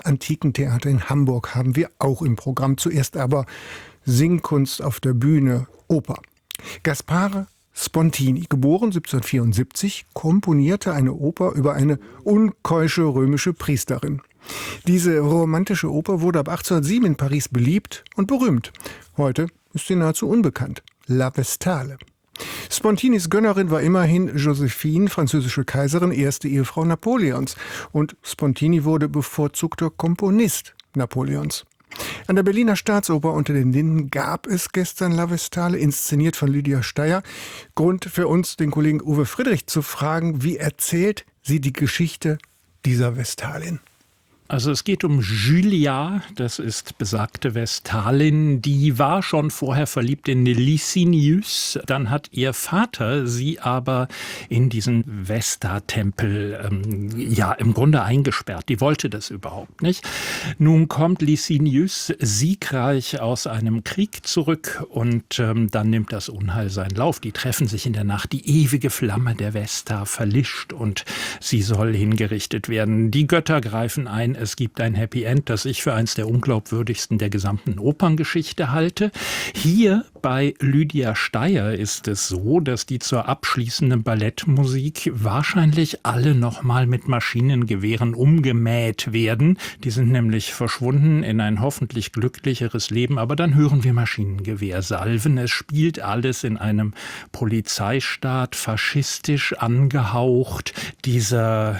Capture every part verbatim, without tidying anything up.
Antiken Theater in Hamburg haben wir auch im Programm. Zuerst aber Singkunst auf der Bühne, Oper. Gaspare Spontini, geboren siebzehnhundertvierundsiebzig, komponierte eine Oper über eine unkeusche römische Priesterin. Diese romantische Oper wurde ab achtzehnhundertsieben in Paris beliebt und berühmt. Heute ist sie nahezu unbekannt. La Vestale. Spontinis Gönnerin war immerhin Josephine, französische Kaiserin, erste Ehefrau Napoleons. Und Spontini wurde bevorzugter Komponist Napoleons. An der Berliner Staatsoper unter den Linden gab es gestern La Vestale, inszeniert von Lydia Steyer. Grund für uns, den Kollegen Uwe Friedrich zu fragen, wie erzählt sie die Geschichte dieser Vestalin? Also es geht um Julia, das ist besagte Vestalin, die war schon vorher verliebt in Licinius. Dann hat ihr Vater sie aber in diesen Vesta-Tempel ähm, ja im Grunde eingesperrt. Die wollte das überhaupt nicht. Nun kommt Licinius siegreich aus einem Krieg zurück und ähm, dann nimmt das Unheil seinen Lauf. Die treffen sich in der Nacht. Die ewige Flamme der Vesta verlischt und sie soll hingerichtet werden. Die Götter greifen ein. Es gibt ein Happy End, das ich für eins der unglaubwürdigsten der gesamten Operngeschichte halte. Hier bei Lydia Steyer ist es so, dass die zur abschließenden Ballettmusik wahrscheinlich alle nochmal mit Maschinengewehren umgemäht werden. Die sind nämlich verschwunden in ein hoffentlich glücklicheres Leben. Aber dann hören wir Maschinengewehrsalven. Es spielt alles in einem Polizeistaat, faschistisch angehaucht. Dieser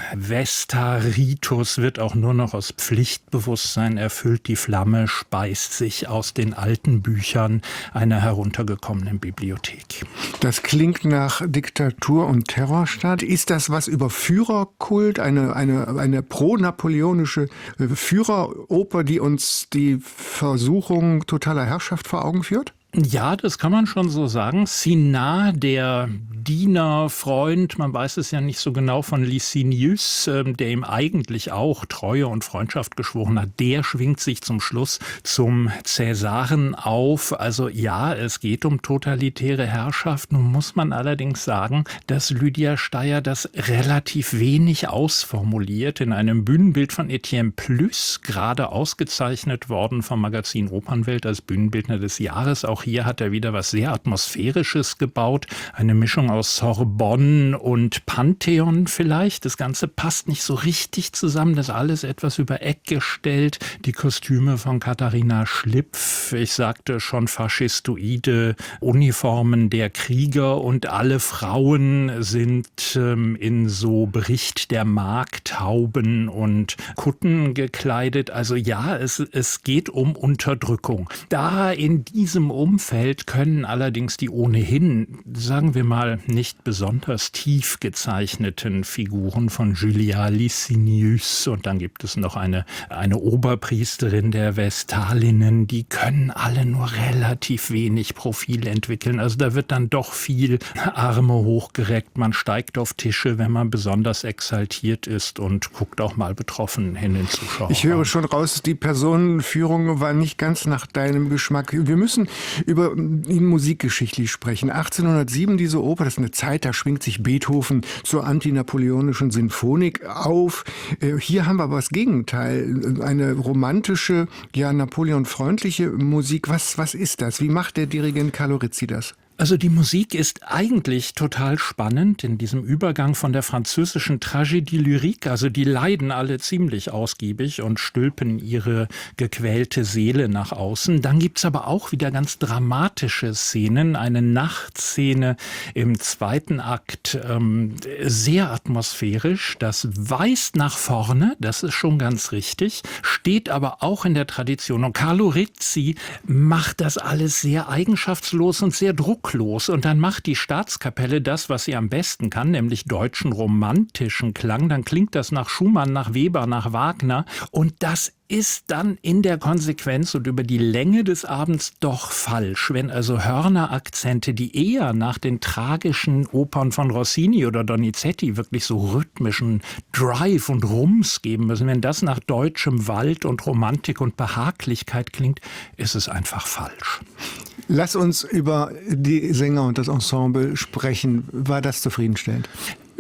Vesta-Ritus wird auch nur noch aus Pflichtbewusstsein erfüllt. Die Flamme speist sich aus den alten Büchern einer heruntergekommenen Bibliothek. Das klingt nach Diktatur und Terrorstaat. Ist das was über Führerkult, eine, eine, eine pro-napoleonische Führeroper, die uns die Versuchung totaler Herrschaft vor Augen führt? Ja, das kann man schon so sagen. Cinna, der Diener, Freund, man weiß es ja nicht so genau, von Licinius, der ihm eigentlich auch Treue und Freundschaft geschworen hat, der schwingt sich zum Schluss zum Cäsaren auf. Also ja, es geht um totalitäre Herrschaft. Nun muss man allerdings sagen, dass Lydia Steyer das relativ wenig ausformuliert. In einem Bühnenbild von Etienne Plüss, gerade ausgezeichnet worden vom Magazin Opernwelt als Bühnenbildner des Jahres. Auch hier hat er wieder was sehr Atmosphärisches gebaut. Eine Mischung aus Sorbonne und Pantheon vielleicht. Das Ganze passt nicht so richtig zusammen. Das ist alles etwas über Eck gestellt. Die Kostüme von Katharina Schlipf. Ich sagte schon faschistoide Uniformen der Krieger. Und alle Frauen sind ähm, in so Bericht der Markthauben und Kutten gekleidet. Also ja, es, es geht um Unterdrückung. Da in diesem Umfeld können allerdings die ohnehin, sagen wir mal, nicht besonders tief gezeichneten Figuren von Julia Licinius, und dann gibt es noch eine, eine Oberpriesterin der Vestalinnen, die können alle nur relativ wenig Profil entwickeln. Also da wird dann doch viel Arme hochgereckt, man steigt auf Tische, wenn man besonders exaltiert ist, und guckt auch mal betroffen hin den Zuschauer. Ich höre schon raus, die Personenführung war nicht ganz nach deinem Geschmack. Wir müssen über ihn musikgeschichtlich sprechen. achtzehnhundertsieben diese Oper, das ist eine Zeit, da schwingt sich Beethoven zur antinapoleonischen Sinfonik auf. Hier haben wir aber das Gegenteil, eine romantische, ja napoleonfreundliche Musik. Was, was ist das? Wie macht der Dirigent Carlo Rizzi das? Also die Musik ist eigentlich total spannend in diesem Übergang von der französischen Tragédie lyrique. Also die leiden alle ziemlich ausgiebig und stülpen ihre gequälte Seele nach außen. Dann gibt's aber auch wieder ganz dramatische Szenen. Eine Nachtszene im zweiten Akt, ähm, sehr atmosphärisch. Das weist nach vorne, das ist schon ganz richtig, steht aber auch in der Tradition. Und Carlo Rizzi macht das alles sehr eigenschaftslos und sehr drucklos. Und dann macht die Staatskapelle das, was sie am besten kann, nämlich deutschen romantischen Klang. Dann klingt das nach Schumann, nach Weber, nach Wagner. Und das ist dann in der Konsequenz und über die Länge des Abends doch falsch. Wenn also Hörnerakzente, die eher nach den tragischen Opern von Rossini oder Donizetti wirklich so rhythmischen Drive und Rums geben müssen, wenn das nach deutschem Wald und Romantik und Behaglichkeit klingt, ist es einfach falsch. Lass uns über die Sänger und das Ensemble sprechen. War das zufriedenstellend?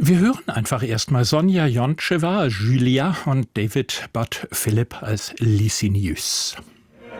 Wir hören einfach erstmal Sonja Jontschewa, Julia und David Bud Philip als Licinius.